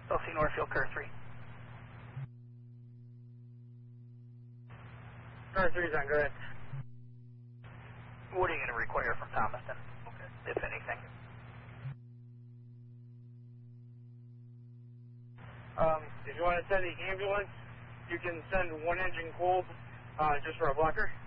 Chelsea Northfield, Car 3. Car 3's on good. What are you going to require from Thomaston, if anything? If you want to send the ambulance, you can send one engine cold just for a blocker.